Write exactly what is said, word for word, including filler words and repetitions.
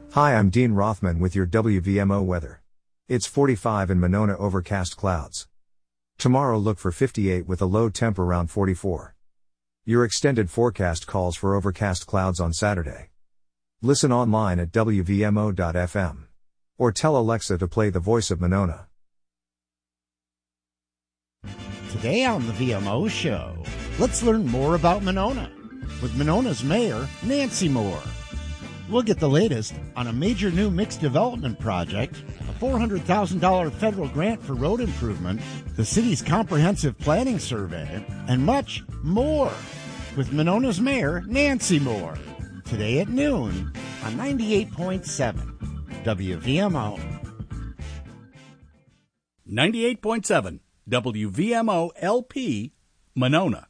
Hi, I'm Dean Rothman with your W V M O weather. It's forty-five in Monona, overcast clouds. Tomorrow look for fifty-eight with a low temp around forty-four. Your extended forecast calls for overcast clouds on Saturday. Listen online at W V M O dot F M. Or tell Alexa to play the voice of Monona. Today on the V M O Show, let's learn more about Monona with Monona's Mayor, Nancy Moore. We'll get the latest on a major new mixed development project, a four hundred thousand dollars federal grant for road improvement, the city's comprehensive planning survey, and much more with Monona's Mayor, Nancy Moore. Today at noon on ninety-eight point seven W V M O. ninety-eight point seven W V M O L P, Monona.